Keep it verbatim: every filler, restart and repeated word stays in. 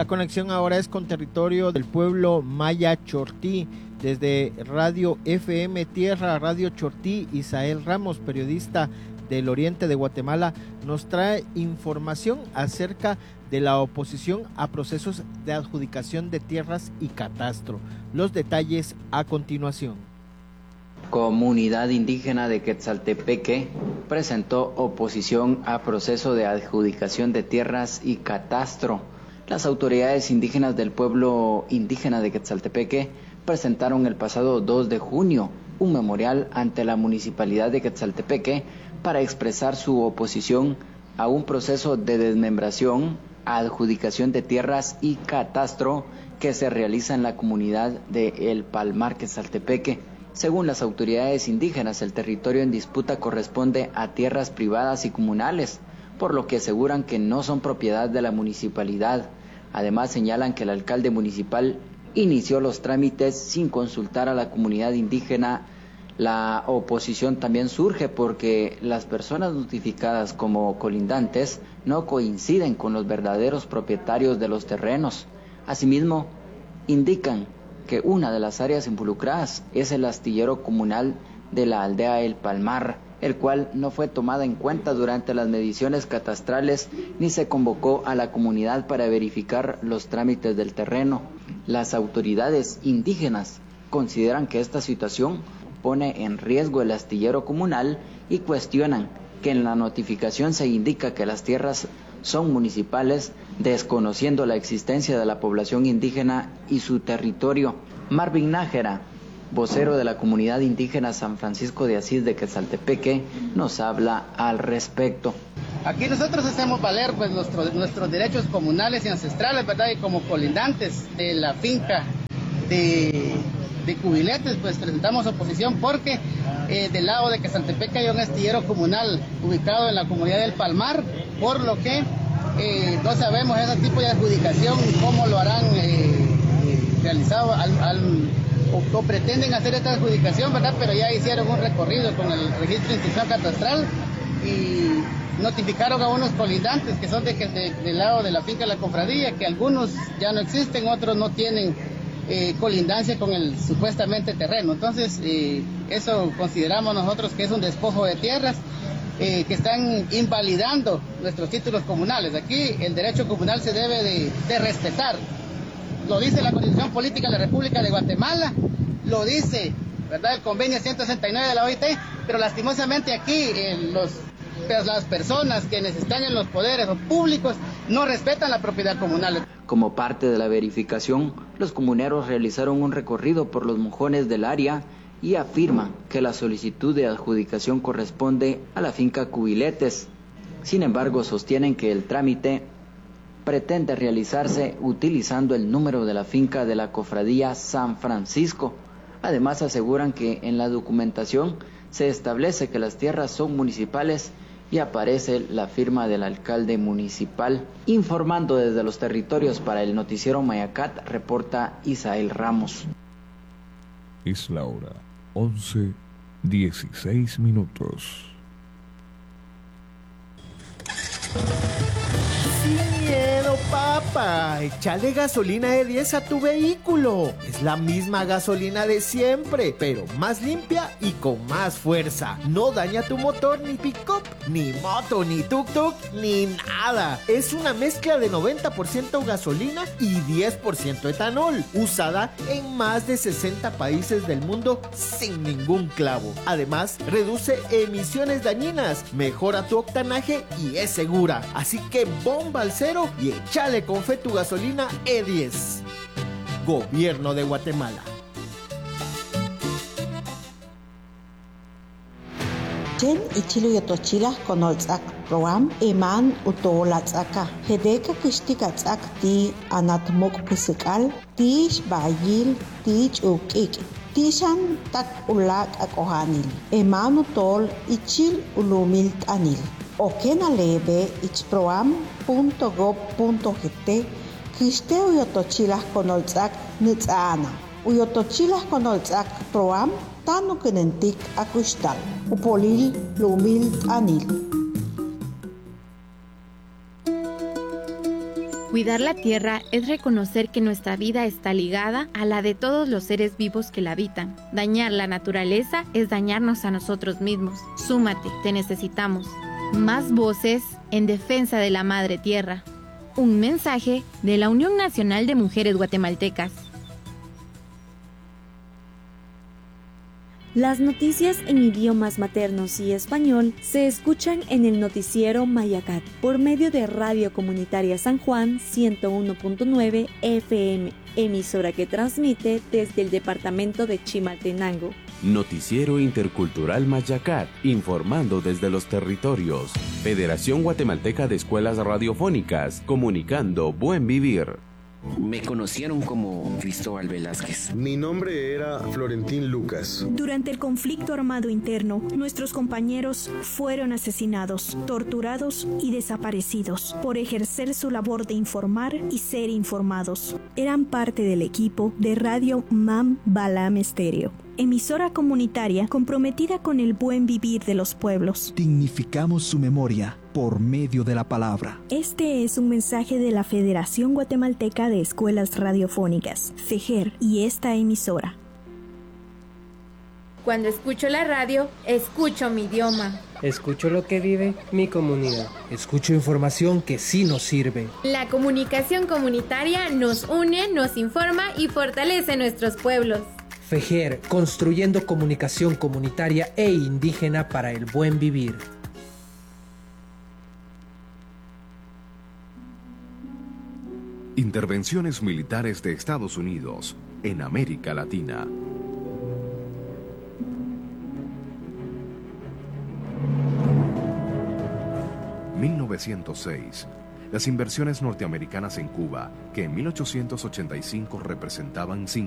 La conexión ahora es con territorio del pueblo Maya Chortí. Desde Radio F M Tierra, Radio Chortí, Isael Ramos, periodista del oriente de Guatemala, nos trae información acerca de la oposición a procesos de adjudicación de tierras y catastro. Los detalles a continuación. Comunidad indígena de Quetzaltepeque presentó oposición a proceso de adjudicación de tierras y catastro. Las autoridades indígenas del pueblo indígena de Quetzaltepeque presentaron el pasado dos de junio un memorial ante la municipalidad de Quetzaltepeque para expresar su oposición a un proceso de desmembración, adjudicación de tierras y catastro que se realiza en la comunidad de El Palmar, Quetzaltepeque. Según las autoridades indígenas, el territorio en disputa corresponde a tierras privadas y comunales, por lo que aseguran que no son propiedad de la municipalidad. Además, señalan que el alcalde municipal inició los trámites sin consultar a la comunidad indígena. La oposición también surge porque las personas notificadas como colindantes no coinciden con los verdaderos propietarios de los terrenos. Asimismo, indican que una de las áreas involucradas es el astillero comunal de la aldea El Palmar, el cual no fue tomado en cuenta durante las mediciones catastrales ni se convocó a la comunidad para verificar los trámites del terreno. Las autoridades indígenas consideran que esta situación pone en riesgo el astillero comunal y cuestionan que en la notificación se indica que las tierras son municipales, desconociendo la existencia de la población indígena y su territorio. Marvin Nájera, vocero de la comunidad indígena San Francisco de Asís de Quetzaltepeque, nos habla al respecto. Aquí nosotros hacemos valer pues nuestros, nuestros derechos comunales y ancestrales, ¿verdad? Y como colindantes de la finca de, de Cubiletes, pues presentamos oposición porque eh, del lado de Quetzaltepeque hay un astillero comunal ubicado en la comunidad del Palmar, por lo que eh, no sabemos ese tipo de adjudicación, cómo lo harán eh, realizado al, al O, o pretenden hacer esta adjudicación, ¿verdad? Pero ya hicieron un recorrido con el registro de inscripción catastral y notificaron a unos colindantes que son de, de, del lado de la finca de la cofradía, que algunos ya no existen, otros no tienen eh, colindancia con el supuestamente terreno. Entonces, eh, eso consideramos nosotros que es un despojo de tierras eh, que están invalidando nuestros títulos comunales. Aquí el derecho comunal se debe de, de respetar. Lo dice la Constitución Política de la República de Guatemala, lo dice, ¿verdad?, el convenio ciento sesenta y nueve de la O I T, pero lastimosamente aquí eh, los, pues, las personas quienes están en los poderes públicos no respetan la propiedad comunal. Como parte de la verificación, los comuneros realizaron un recorrido por los mojones del área y afirman que la solicitud de adjudicación corresponde a la finca Cubiletes. Sin embargo, sostienen que el trámite pretende realizarse utilizando el número de la finca de la cofradía San Francisco. Además, aseguran que en la documentación se establece que las tierras son municipales y aparece la firma del alcalde municipal. Informando desde los territorios para el noticiero Mayacat, reporta Isael Ramos. Es la hora once dieciséis minutos. Sin miedo, papá. Échale gasolina E diez a tu vehículo. Es la misma gasolina de siempre, pero más limpia y con más fuerza. No daña tu motor, ni pick-up, ni moto, ni tuk-tuk, ni nada. Es una mezcla de noventa por ciento gasolina y diez por ciento etanol, usada en más de sesenta países del mundo sin ningún clavo. Además, reduce emisiones dañinas, mejora tu octanaje y es segura. Así que bomba al cero y échale con fe tu gasolina E diez. Gobierno de Guatemala. Chen ichilu yotochilas con olzak program eman utolatzaka. Hedeka kishtikatsak ti anatmok pusikal, tish bayil, tish ukik. Tishan tak ulak akohanil. Eman utol ichil ulumil anil. Okena lebe ichproam punto gob punto gt kiste uyotochilas con olzak nutzana. Uyotochilas con olzak proam tanu kenentik akustal. Upolil lumil anil. Cuidar la tierra es reconocer que nuestra vida está ligada a la de todos los seres vivos que la habitan. Dañar la naturaleza es dañarnos a nosotros mismos. Súmate, te necesitamos. Más voces en defensa de la madre tierra. Un mensaje de la Unión Nacional de Mujeres Guatemaltecas. Las noticias en idiomas maternos y español se escuchan en el noticiero Mayacat por medio de Radio Comunitaria San Juan ciento uno punto nueve F M, emisora que transmite desde el departamento de Chimaltenango. Noticiero Intercultural Mayacat, informando desde los territorios. Federación Guatemalteca de Escuelas Radiofónicas, comunicando buen vivir. Me conocieron como Cristóbal Velázquez. Mi nombre era Florentín Lucas. Durante el conflicto armado interno, nuestros compañeros fueron asesinados, torturados y desaparecidos por ejercer su labor de informar y ser informados. Eran parte del equipo de Radio Mam Balam Estéreo, emisora comunitaria comprometida con el buen vivir de los pueblos. Dignificamos su memoria por medio de la palabra. Este es un mensaje de la Federación Guatemalteca de Escuelas Radiofónicas, FEGER, y esta emisora. Cuando escucho la radio, escucho mi idioma. Escucho lo que vive mi comunidad. Escucho información que sí nos sirve. La comunicación comunitaria nos une, nos informa y fortalece nuestros pueblos. FEGER, construyendo comunicación comunitaria e indígena para el buen vivir. Intervenciones militares de Estados Unidos en América Latina. mil novecientos seis. Las inversiones norteamericanas en Cuba, que en mil ochocientos ochenta y cinco representaban